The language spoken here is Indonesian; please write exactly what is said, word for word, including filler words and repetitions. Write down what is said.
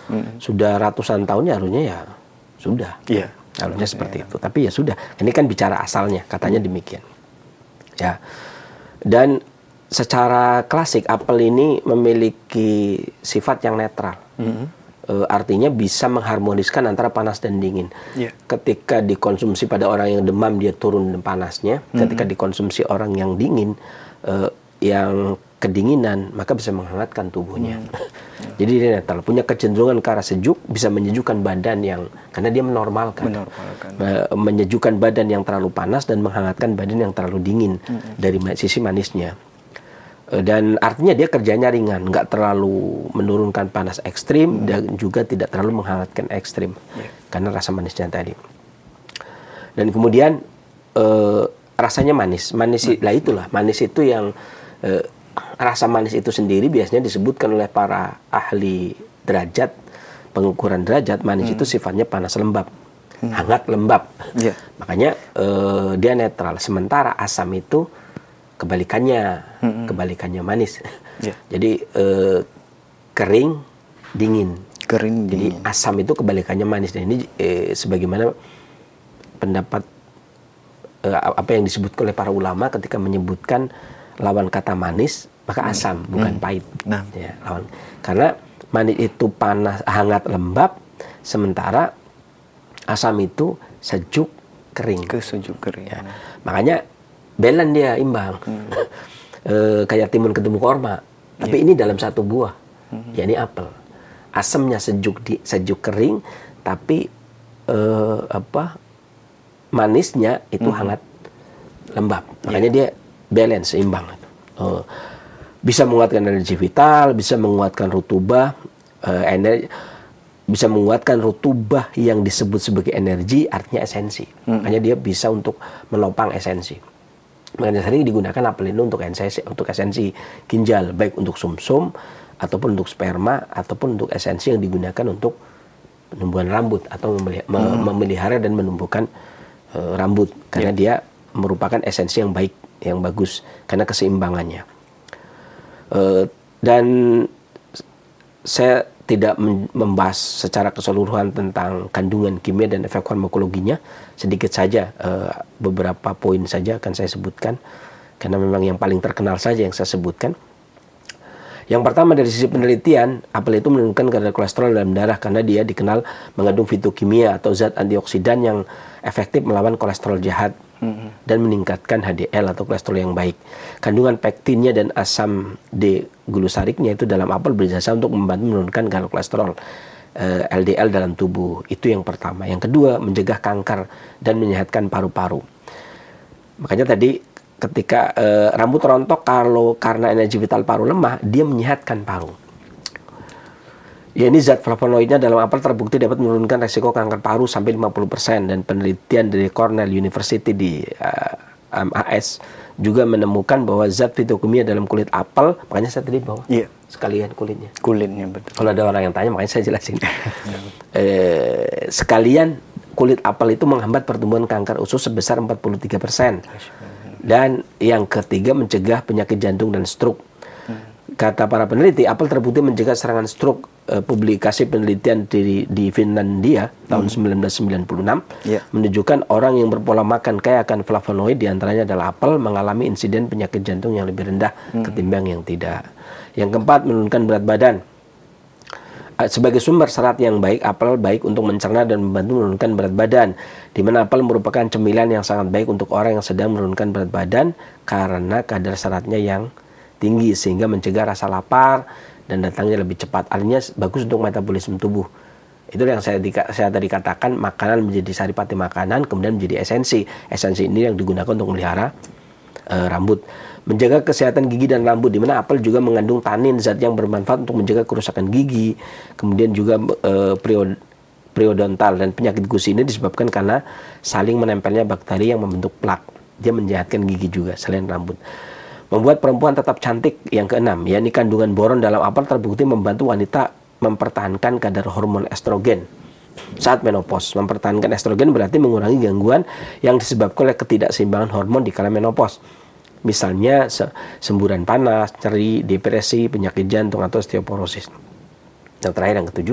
hmm. sudah ratusan tahun ya harusnya ya sudah. Iya. Harusnya seperti itu. Tapi ya sudah. Ini kan bicara asalnya, katanya hmm. demikian. Ya. Dan secara klasik apel ini memiliki sifat yang netral. Hmm. E, artinya bisa mengharmoniskan antara panas dan dingin. Yeah. Ketika dikonsumsi pada orang yang demam dia turun panasnya. Hmm. Ketika dikonsumsi orang yang dingin, e, yang kedinginan, maka bisa menghangatkan tubuhnya. Hmm. Jadi dia netral, punya kecenderungan ke arah sejuk, bisa menyejukkan badan yang, karena dia menormalkan, menormalkan. menyejukkan badan yang terlalu panas dan menghangatkan badan yang terlalu dingin hmm. dari sisi manisnya. Dan artinya dia kerjanya ringan, nggak terlalu menurunkan panas ekstrim hmm. dan juga tidak terlalu menghangatkan ekstrim, yeah. karena rasa manisnya tadi. Dan kemudian eh, rasanya manis, manis hmm. lah itulah manis itu yang eh, rasa manis itu sendiri biasanya disebutkan oleh para ahli derajat, pengukuran derajat, manis hmm. itu sifatnya panas lembab, hmm. hangat lembab. Yeah. Makanya eh, dia netral. Sementara asam itu kebalikannya, hmm. kebalikannya manis. Yeah. Jadi eh, kering, dingin. Kering, Jadi dingin. asam itu kebalikannya manis. Dan ini eh, sebagaimana pendapat eh, apa yang disebutkan oleh para ulama ketika menyebutkan lawan kata manis, maka asam, hmm. bukan hmm. pahit. Nah. Ya, lawan. Karena manis itu panas, hangat, lembab, sementara asam itu sejuk, kering. Kesejuk, kering. Ya. Makanya balance dia imbang. Hmm. e, kayak timun ketemu korma. Tapi yeah. ini dalam satu buah, hmm. yakni apel. Asamnya sejuk, di, sejuk kering, tapi e, apa manisnya itu hmm. hangat, lembab. Makanya yeah. dia balance, seimbang. Uh, bisa menguatkan energi vital, bisa menguatkan rutubah, uh, energi, bisa menguatkan rutubah yang disebut sebagai energi, artinya esensi. Hmm. Makanya dia bisa untuk menopang esensi. Makanya sering digunakan apel ini untuk esensi, untuk esensi ginjal, baik untuk sumsum ataupun untuk sperma ataupun untuk esensi yang digunakan untuk penumbuhan rambut atau memelihara, hmm. memelihara dan menumbuhkan uh, rambut, karena yeah. dia merupakan esensi yang baik, yang bagus karena keseimbangannya. Uh, dan saya tidak membahas secara keseluruhan tentang kandungan kimia dan efek farmakologinya, sedikit saja uh, beberapa poin saja akan saya sebutkan karena memang yang paling terkenal saja yang saya sebutkan. Yang pertama, dari sisi penelitian, apel itu menurunkan kadar kolesterol dalam darah karena dia dikenal mengandung fitokimia atau zat antioksidan yang efektif melawan kolesterol jahat mm-hmm. dan meningkatkan H D L atau kolesterol yang baik. Kandungan pektinnya dan asam D-glusariknya itu dalam apel berjasa untuk membantu menurunkan kadar kolesterol eh, L D L dalam tubuh. Itu yang pertama. Yang kedua, mencegah kanker dan menyehatkan paru-paru. Makanya tadi ketika e, rambut rontok kalau karena energi vital paru lemah, dia menyehatkan paru. Ya, ini zat flavonoidnya dalam apel terbukti dapat menurunkan resiko kanker paru sampai lima puluh persen, dan penelitian dari Cornell University di uh, M A S juga menemukan bahwa zat fitokimia dalam kulit apel, makanya saya tadi bawa yeah. sekalian kulitnya. Kulitnya betul. Kalau ada orang yang tanya, makanya saya jelasin. e, sekalian kulit apel itu menghambat pertumbuhan kanker usus sebesar empat puluh tiga persen. Dan yang ketiga, mencegah penyakit jantung dan stroke. Hmm. Kata para peneliti, apel terbukti mencegah serangan stroke. E, publikasi penelitian di, di Finlandia tahun hmm. seribu sembilan ratus sembilan puluh enam yeah. menunjukkan orang yang berpola makan kaya akan flavonoid, diantaranya adalah apel, mengalami insiden penyakit jantung yang lebih rendah hmm. ketimbang yang tidak. Yang keempat, menurunkan berat badan. Sebagai sumber serat yang baik, apel baik untuk mencerna dan membantu menurunkan berat badan, di mana apel merupakan cemilan yang sangat baik untuk orang yang sedang menurunkan berat badan karena kadar seratnya yang tinggi sehingga mencegah rasa lapar dan datangnya lebih cepat. Artinya bagus untuk metabolisme tubuh. Itu yang saya, saya tadi katakan, makanan menjadi saripati makanan, kemudian menjadi esensi. Esensi ini yang digunakan untuk memelihara uh, rambut. Menjaga kesehatan gigi dan rambut, di mana apel juga mengandung tanin, zat yang bermanfaat untuk menjaga kerusakan gigi. Kemudian juga e, period, periodontal, dan penyakit gusi ini disebabkan karena saling menempelnya bakteri yang membentuk plak. Dia menjahatkan gigi juga selain rambut. Membuat perempuan tetap cantik. Yang keenam, yakni kandungan boron dalam apel terbukti membantu wanita mempertahankan kadar hormon estrogen saat menopause. Mempertahankan estrogen berarti mengurangi gangguan yang disebabkan oleh ketidakseimbangan hormon di kala menopause. Misalnya semburan panas, nyeri, depresi, penyakit jantung, atau osteoporosis. Yang terakhir, yang ketujuh,